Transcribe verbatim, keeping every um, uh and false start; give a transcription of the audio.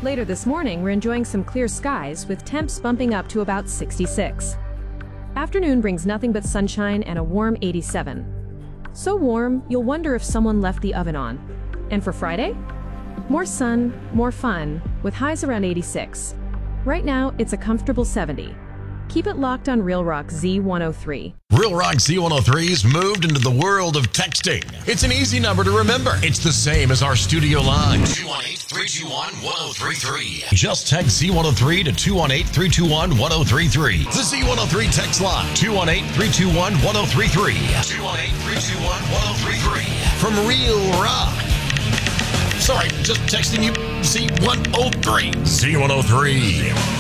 Later this morning, we're enjoying some clear skies with temps bumping up to about sixty-six. Afternoon brings nothing but sunshine and a warm eighty-seven. So warm, you'll wonder if someone left the oven on. And for Friday? More sun, more fun, with highs around eighty-six. Right now, it's a comfortable seventy. Keep it locked on Real Rock Z one oh three. Real Rock Z one oh three's moved into the world of texting. It's an easy number to remember. It's the same as our studio line. two one eight, three two one, one oh three three. Just text Z one oh three to two one eight, three two one, one oh three three. The Z one oh three text line. two one eight, three two one, one oh three three. two one eight, three two one, one oh three three. From Real Rock. Sorry, just texting you Z one oh three. Z one oh three.